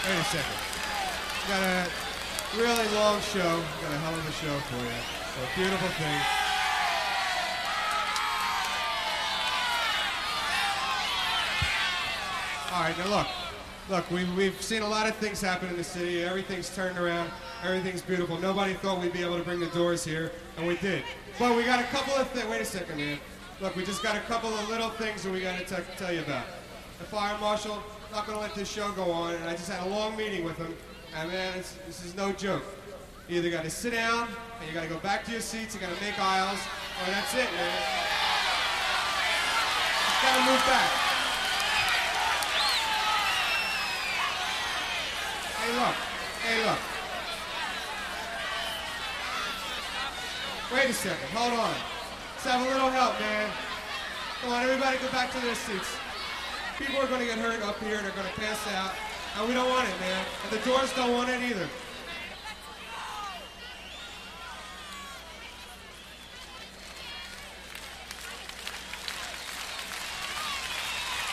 Wait a second. Got a really long show. Got a hell of a show for you. So beautiful thing. All right, now look, we've seen a lot of things happen in the city. Everything's turned around. Everything's beautiful. Nobody thought we'd be able to bring the Doors here, and we did. But we got a couple of things. Wait a second, man. Look, we just got a couple of little things that we got to tell you about. The fire marshal not going to let this show go on, and I just had a long meeting with him, and man, this is no joke. You either got to sit down, and you got to go back to your seats, you got to make aisles, or that's it, man. Just got to move back. Hey, look. Wait a second, hold on. Let's have a little help, man. Come on, everybody go back to their seats. People are going to get hurt up here and they're going to pass out, and we don't want it, man. And the Doors don't want it either.